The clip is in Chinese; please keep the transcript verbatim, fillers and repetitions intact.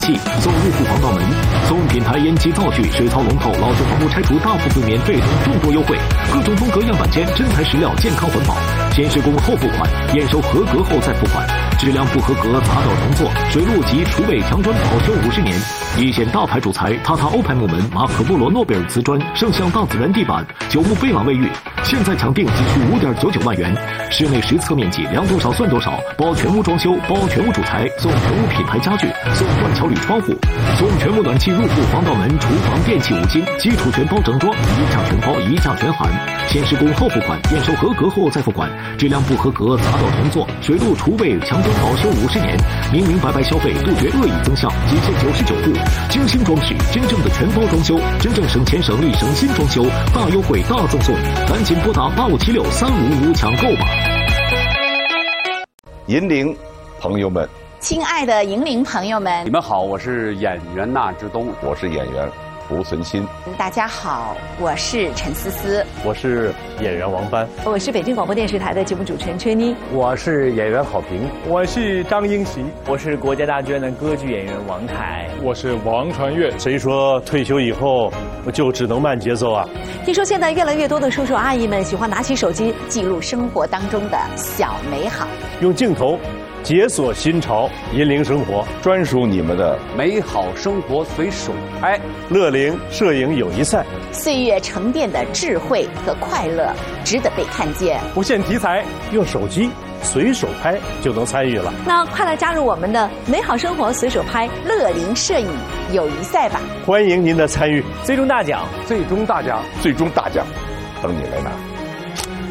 送入户防盗门，送品牌烟机灶具、水槽龙头、老旧房屋拆除大部分免费等众多优惠，各种风格样板间，真材实料，健康环保，先施工后付款，验收合格后再付款，质量不合格砸掉重做，水路及厨卫墙砖保修五十年。一线大牌主材塔塔欧牌木门、马可波罗诺贝尔瓷砖、圣象大自然地板、九牧贝朗卫浴，现在抢定仅需五点九九万元，室内实测面积量多少算多少，包全屋装修，包全屋主材，送全屋品牌家具，送断桥铝窗户，送全屋暖气入户防盗门、厨房电器五金，基础全包整装，一价全包，一价全含，先施工后付款，验收合格后再付款，质量不合格砸掉重做，水路厨卫墙砖保修五十年，明明白白消费，杜绝恶意增项，仅限九十九户，精心装饰，真正的全包装修，真正省钱省力省心装修，大优惠大赠送，赶紧拨打八五七六三五五抢购吧！ 银铃朋友们， 亲爱的银铃朋友们， 你们好，我是演员纳之东， 我是演员胡存新。 大家好，我是陈思思， 我是演员王帆， 我是北京广播电视台的节目主持人崔妮， 我是演员郝平， 我是张英喜， 我是国家大剧院的歌剧演员王凯， 我是王传岳。 谁说退休以后就只能慢节奏啊？ 听说现在越来越多的叔叔阿姨们喜欢拿起手机记录生活当中的小美好， 用镜头解锁新潮，引领生活， 专属你们的美好生活随手拍。 乐龄摄影友谊赛， 岁月沉淀的智慧和快乐值得被看见。 不限题材， 用手机随手拍就能参与了。 那快来加入我们的美好生活随手拍乐龄摄影友谊赛吧！ 欢迎您的参与， 最终大奖， 最终大奖， 最终大奖，等你来拿。